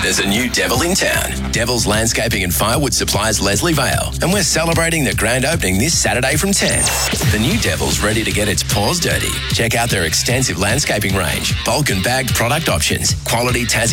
There's a new Devil in town. Devil's Landscaping and Firewood supplies Leslie Vale, and we're celebrating the grand opening this Saturday from 10. The new Devil's ready to get its paws dirty. Check out their extensive landscaping range, bulk and bagged product options, quality Tassie